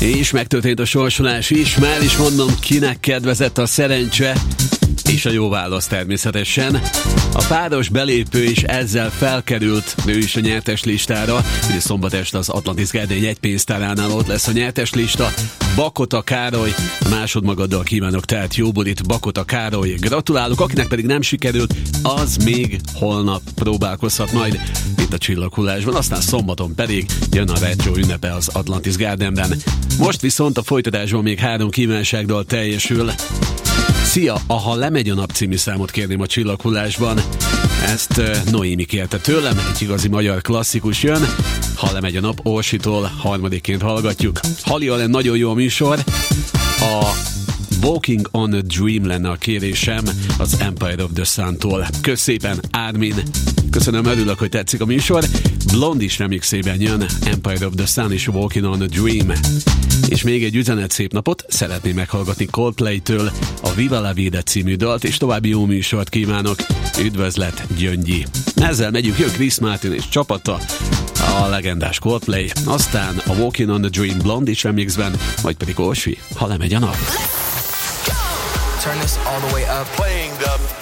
És megtörtént a sorsolás is, már is mondom, kinek kedvezett a szerencse, és a jó válasz természetesen. A páros belépő is ezzel felkerült, ő is a nyertes listára. Ugye szombat este az Atlantis Garden egy pénztáránál ott lesz a nyertes lista. Bakota Károly, a másodmagaddal kívánok tehát jó bulit, Bakota Károly, gratulálok, akinek pedig nem sikerült, az még holnap próbálkozhat majd itt a Csillaghullásban, aztán szombaton pedig jön a retro ünnepe az Atlantis Gardenben. Most viszont a folytatásban még 3 kívánságdal teljesül. Szia, a Ha lemegy a nap című számot kérném a Csillaghullásban. Ezt Noémi kérte tőlem, egy igazi magyar klasszikus jön. Ha lemegy a nap, Orsitól harmadikként hallgatjuk. Hali Allen, nagyon jó a műsor. A Walking on a Dream lenne a kérésem az Empire of the Sun-tól. Kösz szépen, Ármin. Köszönöm, örülök, hogy tetszik a műsor. Blondis remixében jön Empire of the Sun és Walking on a Dream. És még egy üzenet, szép napot, szeretném meghallgatni Coldplay-től a Viva la Vida című dalt, és további jó műsort kívánok. Üdvözlet, Gyöngyi. Ezzel megyünk, jön Chris Martin és csapata, a legendás Coldplay, aztán a Walking on the Dream Blondis remixben, majd pedig Orsi, Ha lemegy a nap. Turn this all the way up. Playing the